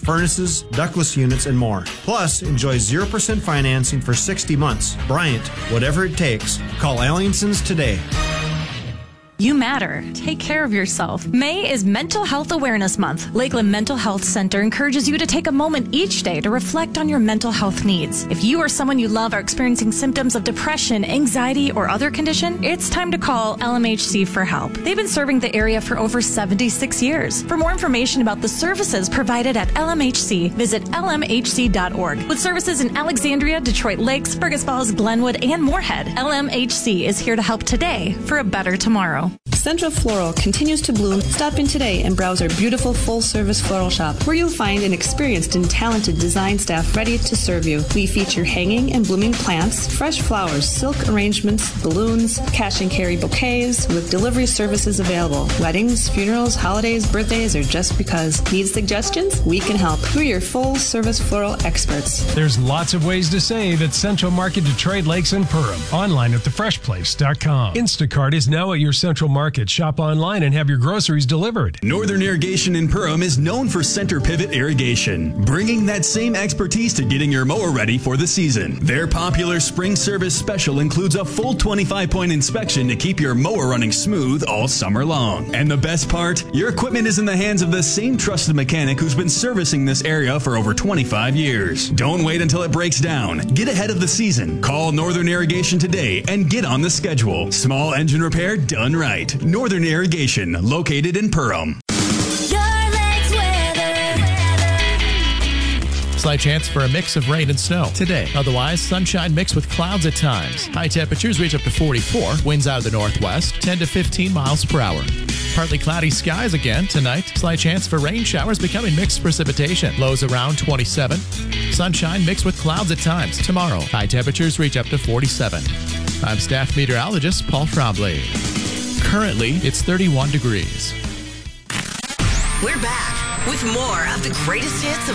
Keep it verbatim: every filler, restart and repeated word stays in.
furnaces, ductless units, and more. Plus, enjoy zero percent financing for sixty months. Bryant, whatever it takes. Call Alliansons today. You matter. Take care of yourself. May is Mental Health Awareness Month. Lakeland Mental Health Center encourages you to take a moment each day to reflect on your mental health needs. If you or someone you love are experiencing symptoms of depression, anxiety, or other condition, it's time to call L M H C for help. They've been serving the area for over seventy-six years. For more information about the services provided at L M H C, visit L M H C dot org. With services in Alexandria, Detroit Lakes, Fergus Falls, Glenwood, and Moorhead, L M H C is here to help today for a better tomorrow. Central Floral continues to bloom. Stop in today and browse our beautiful full-service floral shop, where you'll find an experienced and talented design staff ready to serve you. We feature hanging and blooming plants, fresh flowers, silk arrangements, balloons, cash and carry bouquets, with delivery services available. Weddings, funerals, holidays, birthdays, or just because. Need suggestions? We can help. We're your full-service floral experts. There's lots of ways to save at Central Market Detroit Lakes and Perham. Online at the fresh place dot com. Instacart is now at your Central Market. Shop online and have your groceries delivered. Northern Irrigation in Perham is known for center pivot irrigation, bringing that same expertise to getting your mower ready for the season. Their popular spring service special includes a full twenty-five point inspection to keep your mower running smooth all summer long. And the best part, your equipment is in the hands of the same trusted mechanic who's been servicing this area for over twenty-five years. Don't wait until it breaks down. Get ahead of the season. Call Northern Irrigation today and get on the schedule. Small engine repair done right. Northern Irrigation, located in Perham. Slight chance for a mix of rain and snow today. Otherwise, sunshine mixed with clouds at times. High temperatures reach up to forty-four. Winds out of the northwest, ten to fifteen miles per hour. Partly cloudy skies again tonight. Slight chance for rain showers becoming mixed precipitation. Lows around twenty-seven. Sunshine mixed with clouds at times. Tomorrow, high temperatures reach up to forty-seven. I'm staff meteorologist Paul Trombley. Currently, it's thirty-one degrees. We're back with more of the greatest hits of